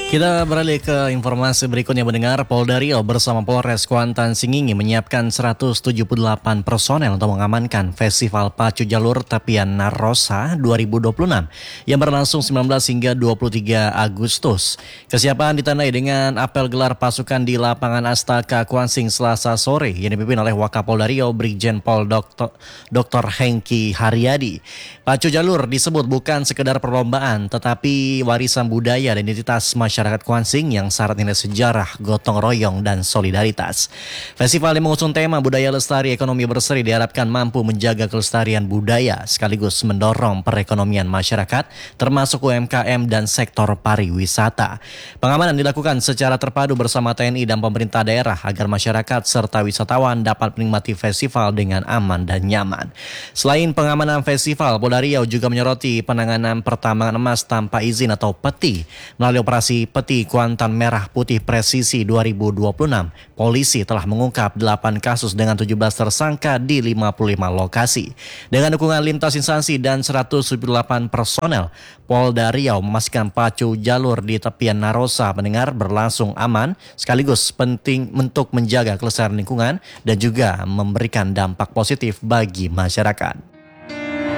Kita beralih ke informasi berikutnya mendengar Polda Riau bersama Polres Kuantan Singingi menyiapkan 178 personel untuk mengamankan Festival Pacu Jalur Tepian Narosa 2026 yang berlangsung 19 hingga 23 Agustus. Kesiapan ditandai dengan apel gelar pasukan di lapangan Astaka Kuansing Selasa sore yang dipimpin oleh Wakapolda Riau Brigjen Pol Dr. Hengki Haryadi. Pacu Jalur disebut bukan sekedar perlombaan tetapi warisan budaya dan identitas masyarakat Kuansing yang syarat nilai sejarah, gotong royong, dan solidaritas. Festival yang mengusung tema budaya lestari ekonomi berseri diharapkan mampu menjaga kelestarian budaya sekaligus mendorong perekonomian masyarakat termasuk UMKM dan sektor pariwisata. Pengamanan dilakukan secara terpadu bersama TNI dan pemerintah daerah agar masyarakat serta wisatawan dapat menikmati festival dengan aman dan nyaman. Selain pengamanan festival, Polda Riau juga menyoroti penanganan pertambangan emas tanpa izin atau PETI. Melalui operasi PETI Kuantan Merah Putih Presisi 2026, polisi telah mengungkap 8 kasus dengan 17 tersangka di 55 lokasi. Dengan dukungan lintas instansi dan 178 personel, Polda Riau memastikan Pacu Jalur di tepian Narosa mendengar berlangsung aman, sekaligus penting untuk menjaga kelestarian lingkungan dan juga memberikan dampak positif bagi masyarakat.